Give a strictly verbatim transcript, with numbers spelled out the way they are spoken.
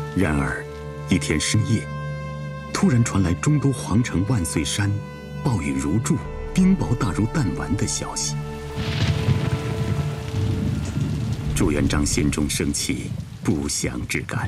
然而，一天深夜，突然传来中都皇城万岁山暴雨如注、冰雹大如弹丸的消息。朱元璋心中生起不祥之感。